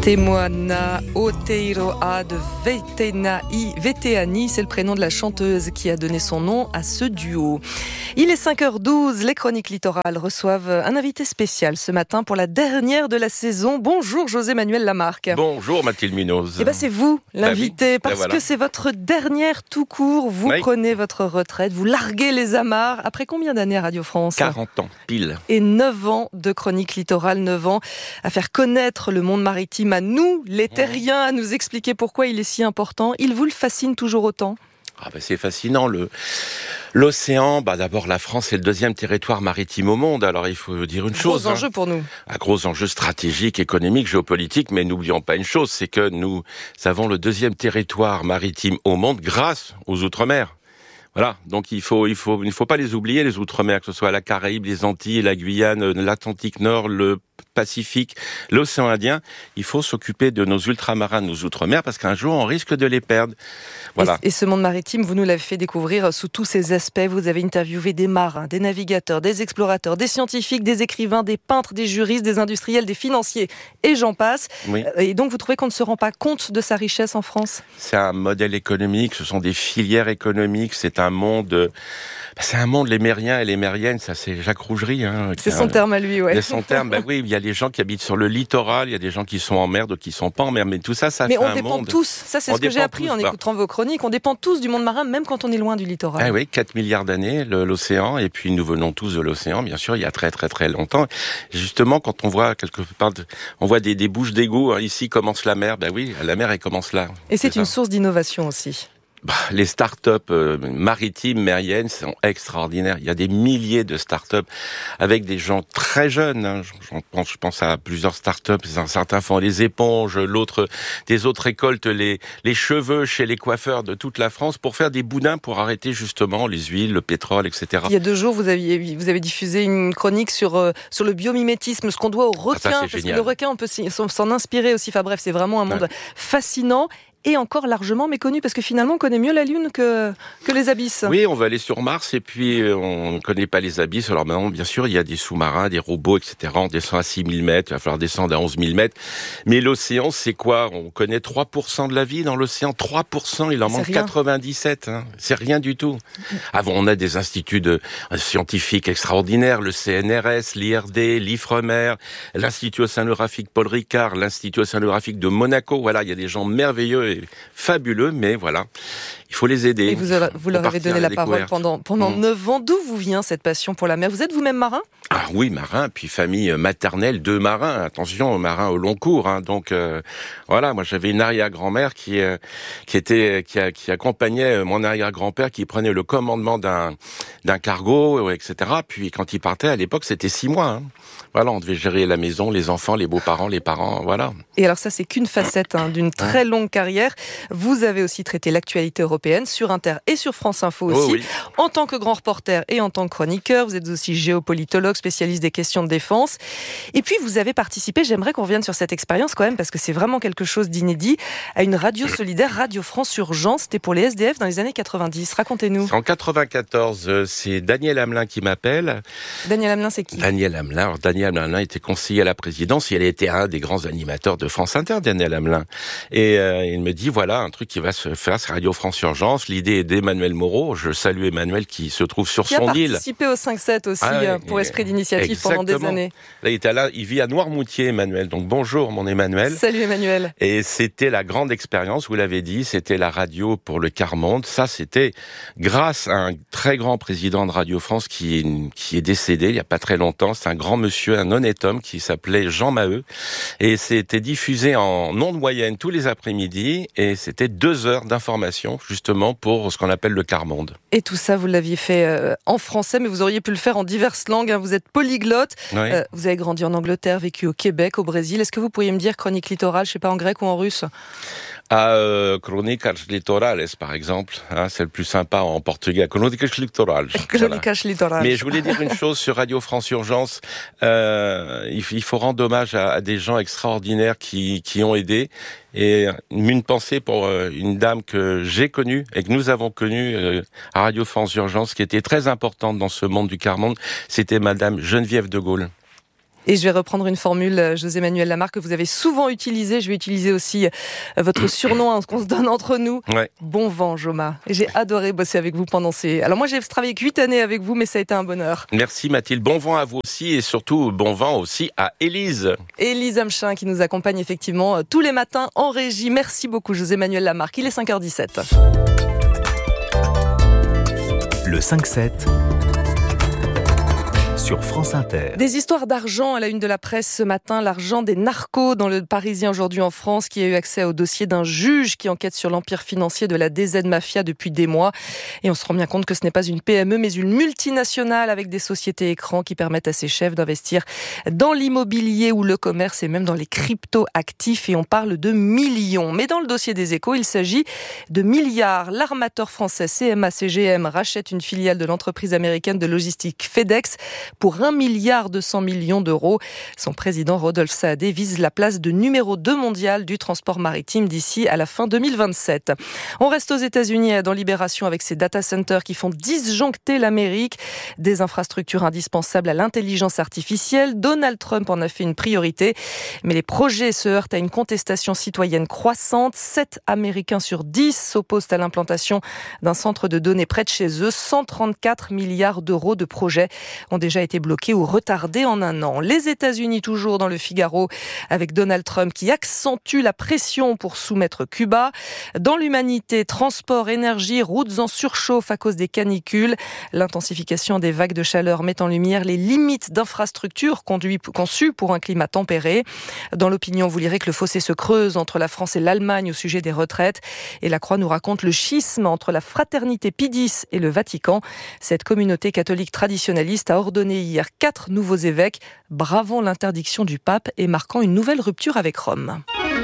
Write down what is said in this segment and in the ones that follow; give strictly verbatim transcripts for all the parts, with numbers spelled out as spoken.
Temoana Oteiroa de Vetenaï, Veteani, c'est le prénom de la chanteuse qui a donné son nom à ce duo. Il est cinq heures douze, les Chroniques Littorales reçoivent un invité spécial ce matin pour la dernière de la saison. Bonjour José-Manuel Lamarque. Bonjour Mathilde Munoz. Eh ben c'est vous l'invité, bah oui, parce bah voilà. que c'est votre dernière tout court. Vous oui. prenez votre retraite, vous larguez les amarres. Après combien d'années à Radio France ? quarante ans, pile. Et neuf ans de Chroniques Littorales, neuf ans à faire connaître le monde maritime à nous, les terriens, à nous expliquer pourquoi il est si important. Il vous le fascine toujours autant ? Ah bah c'est fascinant. Le, l'océan, bah d'abord la France est le deuxième territoire maritime au monde. Alors il faut dire une Gros chose. Gros enjeu hein. pour nous. Un gros enjeu stratégique, économique, géopolitique. Mais n'oublions pas une chose, c'est que nous avons le deuxième territoire maritime au monde grâce aux Outre-mer. Voilà, donc il faut, il faut, il ne faut pas les oublier, les Outre-mer, que ce soit la Caraïbe, les Antilles, la Guyane, l'Atlantique Nord, le Pacifique, l'océan Indien. Il faut s'occuper de nos ultramarins, de nos Outre-mer, parce qu'un jour, on risque de les perdre. Voilà. Et, et ce monde maritime, vous nous l'avez fait découvrir sous tous ses aspects. Vous avez interviewé des marins, des navigateurs, des explorateurs, des scientifiques, des écrivains, des peintres, des juristes, des industriels, des financiers, et j'en passe. Oui. Et donc, vous trouvez qu'on ne se rend pas compte de sa richesse en France ? C'est un modèle économique, ce sont des filières économiques, c'est un monde... C'est un monde, les Mériens et les Mériennes, ça c'est Jacques Rougerie. Hein, c'est son a, terme à lui, ouais. C'est son terme, bah oui, il y a des gens qui habitent sur le littoral, il y a des gens qui sont en mer, d'autres qui sont pas en mer, mais tout ça, ça mais fait un monde. Mais on dépend tous, ça c'est on ce que j'ai appris tous, en écoutant bah. vos chroniques, on dépend tous du monde marin, même quand on est loin du littoral. Ah oui, quatre milliards d'années, le, l'océan, et puis nous venons tous de l'océan, bien sûr, il y a très très très longtemps. Justement, quand on voit quelque part, on voit des, des bouches d'égout, hein, ici commence la mer, bah oui, la mer elle commence là. Et c'est, c'est une ça. source d'innovation aussi. Bah, les start-up euh, maritimes, mériennes, sont extraordinaires. Il y a des milliers de start-up avec des gens très jeunes. Hein. J'en pense, je pense à plusieurs start-up. Certains font les éponges, l'autre, des autres récoltent les, les cheveux chez les coiffeurs de toute la France pour faire des boudins pour arrêter justement les huiles, le pétrole, et cetera. Il y a deux jours, vous aviez, vous avez diffusé une chronique sur, euh, sur le biomimétisme, ce qu'on doit au requin. Ah, ça, parce génial. Que le requin, on peut s'en inspirer aussi. Enfin bref, c'est vraiment un monde ouais. fascinant. Et encore largement méconnu, parce que finalement, on connaît mieux la Lune que, que les abysses. Oui, on va aller sur Mars, et puis on ne connaît pas les abysses. Alors maintenant, bien sûr, il y a des sous-marins, des robots, et cetera. On descend à six mille mètres, il va falloir descendre à onze mille mètres. Mais l'océan, c'est quoi ? On connaît trois pour cent de la vie dans l'océan. trois pour cent, il en manque quatre-vingt-dix-sept. Hein. C'est rien du tout. Avant, on a des instituts de, scientifiques extraordinaires, le C N R S, l'I R D, l'Ifremer, l'Institut océanographique Paul Ricard, l'Institut océanographique de Monaco. Voilà, il y a des gens merveilleux fabuleux, mais voilà, il faut les aider. Et vous, a, vous leur avez donné la parole pendant, pendant mmh. neuf ans. D'où vous vient cette passion pour la mer ? Vous êtes vous-même marin ? Ah oui, marin, puis famille maternelle, deux marins, attention, marins au long cours. Hein, donc euh, voilà, moi j'avais une arrière-grand-mère qui euh, qui était qui, a, qui accompagnait mon arrière-grand-père qui prenait le commandement d'un d'un cargo, et cetera. Puis quand il partait, à l'époque, c'était six mois. Hein. Voilà, on devait gérer la maison, les enfants, les beaux-parents, les parents, voilà. Et alors ça, c'est qu'une facette hein, d'une très longue carrière. Vous avez aussi traité l'actualité européenne sur Inter et sur France Info aussi. Oh oui. En tant que grand reporter et en tant que chroniqueur, vous êtes aussi géopolitologue, spécialiste des questions de défense. Et puis vous avez participé, j'aimerais qu'on revienne sur cette expérience quand même, parce que c'est vraiment quelque chose d'inédit, à une radio solidaire, Radio France Urgence. C'était pour les S D F dans les années quatre-vingt-dix. Racontez-nous. En quatre-vingt-quatorze, c'est Daniel Hamelin qui m'appelle. Daniel Hamelin, c'est qui ? Daniel Hamelin. Alors Daniel Hamelin était conseiller à la présidence. Il était un des grands animateurs de France Inter, Daniel Hamelin. Et euh, il me dit, voilà, un truc qui va se faire, c'est Radio France Urgence. L'idée est d'Emmanuel Moreau. Je salue Emmanuel qui se trouve sur qui son île. Qui a participé au cinq sept aussi ah ouais, pour Esprit d'initiative exactement. Pendant des années. Là, il était là, il vit à Noirmoutier, Emmanuel. Donc bonjour, mon Emmanuel. Salut Emmanuel. Et c'était la grande expérience, vous l'avez dit, c'était la radio pour le quart monde. Ça, c'était grâce à un très grand président de Radio France qui est, qui est décédé il n'y a pas très longtemps. C'est un grand monsieur, un honnête homme qui s'appelait Jean Maheu. Et c'était diffusé en ondes moyennes tous les après-midi. Et c'était deux heures d'information, justement, pour ce qu'on appelle le quart monde. Et tout ça, vous l'aviez fait euh, en français, mais vous auriez pu le faire en diverses langues. Hein. Vous êtes polyglotte. Oui. Euh, vous avez grandi en Angleterre, vécu au Québec, au Brésil. Est-ce que vous pourriez me dire chronique littorale, je sais pas, en grec ou en russe ? À euh, Crónicas Litorales, par exemple, hein, c'est le plus sympa en portugais. Crónicas Litorales. Crónicas Litorales. Mais je voulais dire une chose sur Radio France Urgence. Euh, il, il faut rendre hommage à, à des gens extraordinaires qui, qui ont aidé. Et une pensée pour euh, une dame que j'ai connue et que nous avons connue euh, à Radio France Urgence, qui était très importante dans ce monde du quart monde. C'était Madame Geneviève de Gaulle. Et je vais reprendre une formule, José-Manuel Lamarque, que vous avez souvent utilisée. Je vais utiliser aussi votre surnom hein, qu'on se donne entre nous. Ouais. Bon vent, Joma. Et j'ai adoré bosser avec vous pendant ces... Alors moi, j'ai travaillé huit années avec vous, mais ça a été un bonheur. Merci Mathilde. Bon vent à vous aussi et surtout bon vent aussi à Élise. Élise Amchin qui nous accompagne effectivement tous les matins en régie. Merci beaucoup, José-Manuel Lamarque. Il est cinq heures dix-sept. Le cinq sept sur France Inter. Des histoires d'argent à la une de la presse ce matin, l'argent des narcos dans le Parisien aujourd'hui en France, qui a eu accès au dossier d'un juge qui enquête sur l'empire financier de la D Z Mafia depuis des mois. Et on se rend bien compte que ce n'est pas une P M E mais une multinationale avec des sociétés écrans qui permettent à ses chefs d'investir dans l'immobilier ou le commerce et même dans les crypto-actifs. Et on parle de millions. Mais dans le dossier des Échos, il s'agit de milliards. L'armateur français C M A C G M rachète une filiale de l'entreprise américaine de logistique FedEx pour un milliard deux cents millions d'euros. Son président Rodolphe Saadé vise la place de numéro deux mondial du transport maritime d'ici à la fin deux mille vingt-sept. On reste aux États-Unis dans Libération avec ces data centers qui font disjoncter l'Amérique. Des infrastructures indispensables à l'intelligence artificielle. Donald Trump en a fait une priorité. Mais les projets se heurtent à une contestation citoyenne croissante. sept Américains sur dix s'opposent à l'implantation d'un centre de données près de chez eux. cent trente-quatre milliards d'euros de projets ont déjà été bloqués ou retardés en un an. Les États-Unis toujours dans le Figaro avec Donald Trump qui accentue la pression pour soumettre Cuba. Dans l'humanité, transport, énergie, routes en surchauffe à cause des canicules. L'intensification des vagues de chaleur met en lumière les limites d'infrastructures conçues pour un climat tempéré. Dans l'opinion, vous lirez que le fossé se creuse entre la France et l'Allemagne au sujet des retraites. Et la Croix nous raconte le schisme entre la fraternité Pie X et le Vatican. Cette communauté catholique traditionnaliste a ordonné hier quatre nouveaux évêques, bravant l'interdiction du pape et marquant une nouvelle rupture avec Rome.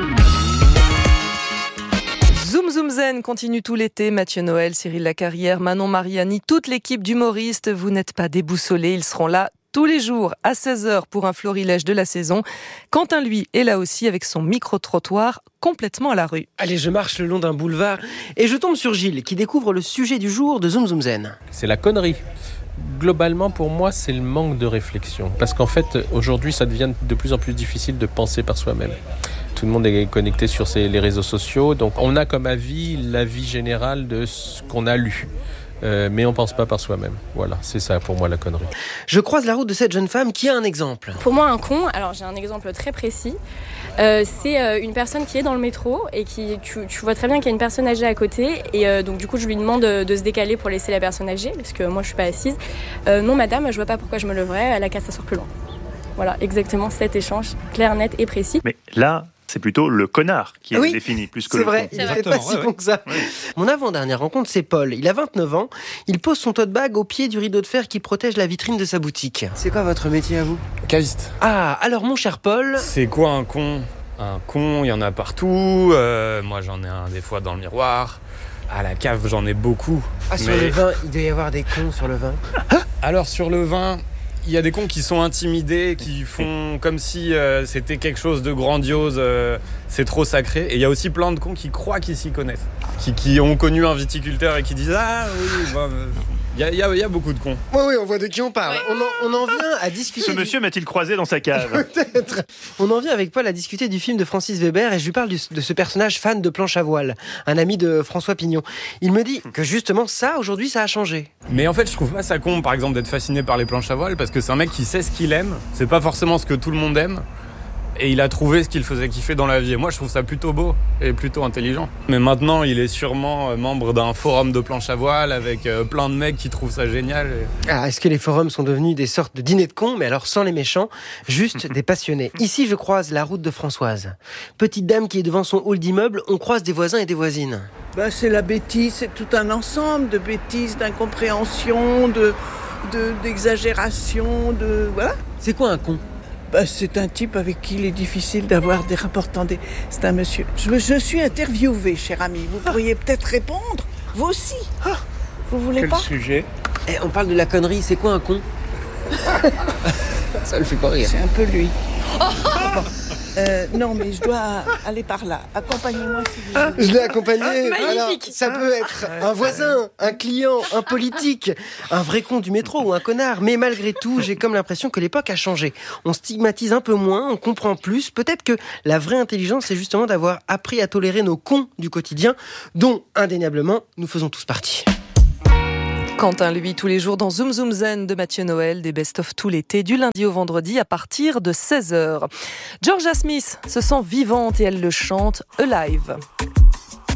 Zoom Zoom Zen continue tout l'été. Mathieu Noël, Cyril Lacarrière, Manon Mariani, toute l'équipe d'humoristes. Vous n'êtes pas déboussolés, ils seront là tous les jours à seize heures pour un florilège de la saison. Quentin, lui, est là aussi avec son micro-trottoir complètement à la rue. Allez, je marche le long d'un boulevard et je tombe sur Gilles qui découvre le sujet du jour de Zoom Zoom Zen. C'est la connerie. Globalement, pour moi, c'est le manque de réflexion. Parce qu'en fait, aujourd'hui, ça devient de plus en plus difficile de penser par soi-même. Tout le monde est connecté sur ces, les réseaux sociaux. Donc, on a comme avis l'avis général de ce qu'on a lu. Euh, mais on pense pas par soi-même. Voilà, c'est ça pour moi la connerie. Je croise la route de cette jeune femme qui a un exemple. Pour moi, un con, alors j'ai un exemple très précis. Euh, c'est euh, une personne qui est dans le métro et qui, tu, tu vois très bien qu'il y a une personne âgée à côté. Et euh, donc du coup, je lui demande de, de se décaler pour laisser la personne âgée, parce que moi je suis pas assise. Euh, non madame, je vois pas pourquoi je me leverais, elle a qu'à s'asseoir plus loin. Voilà, exactement cet échange, clair, net et précis. Mais là, c'est plutôt le connard qui est oui, défini, plus que c'est le vrai, con. il n'est pas si ouais, con que ça. Ouais. Mon avant-dernière rencontre, c'est Paul. Il a vingt-neuf ans. Il pose son tote bag au pied du rideau de fer qui protège la vitrine de sa boutique. C'est quoi votre métier à vous ? Caviste. Ah, alors mon cher Paul... C'est quoi un con ? Un con, il y en a partout. Euh, moi, j'en ai un des fois dans le miroir. À la cave, j'en ai beaucoup. Ah, sur mais... le vin, il doit y avoir des cons sur le vin. Alors, sur le vin... Il y a des cons qui sont intimidés, qui font comme si euh, c'était quelque chose de grandiose, euh, c'est trop sacré. Et il y a aussi plein de cons qui croient qu'ils s'y connaissent, qui, qui ont connu un viticulteur et qui disent « Ah oui, bah, il y a, y, a, y a beaucoup de cons. » Oui, oui, on voit de qui on parle. On en, on en vient à discuter... Ce du... monsieur m'a-t-il croisé dans sa cave ? Peut-être. On en vient avec Paul à discuter du film de Francis Weber et je lui parle du, de ce personnage fan de planche à voile, un ami de François Pignon. Il me dit que justement ça, aujourd'hui, ça a changé. Mais en fait, je trouve pas ça con, par exemple, d'être fasciné par les planches à voile, parce que c'est un mec qui sait ce qu'il aime, c'est pas forcément ce que tout le monde aime, et il a trouvé ce qu'il faisait kiffer dans la vie. Et moi, je trouve ça plutôt beau et plutôt intelligent. Mais maintenant, il est sûrement membre d'un forum de planche à voile avec plein de mecs qui trouvent ça génial. Et... Ah, est-ce que les forums sont devenus des sortes de dîners de cons, mais alors sans les méchants, juste des passionnés. Ici, je croise la route de Françoise. Petite dame qui est devant son hall d'immeuble, on croise des voisins et des voisines. Bah, c'est la bêtise, c'est tout un ensemble de bêtises, d'incompréhension, de, de, d'exagération, de... Voilà. C'est quoi un con ? Bah, c'est un type avec qui il est difficile d'avoir des rapports tendus. C'est un monsieur. Je, je suis interviewé, cher ami. Vous pourriez peut-être répondre, vous aussi. Vous voulez Quel pas ? sujet ? Eh, on parle de la connerie, c'est quoi un con ? Ça le fait pas rire. C'est un peu lui. Euh, non, mais je dois aller par là. Accompagnez-moi si vous voulez. Je l'ai accompagné. Ah, Alors, ça peut être un voisin, un client, un politique, un vrai con du métro ou un connard. Mais malgré tout, j'ai comme l'impression que l'époque a changé. On stigmatise un peu moins, on comprend plus. Peut-être que la vraie intelligence, c'est justement d'avoir appris à tolérer nos cons du quotidien, dont indéniablement nous faisons tous partie. Quentin, lui, tous les jours dans Zoom Zoom Zen de Mathieu Noël, des best-of tout l'été, du lundi au vendredi à partir de seize heures. Georgia Smith se sent vivante et elle le chante Alive.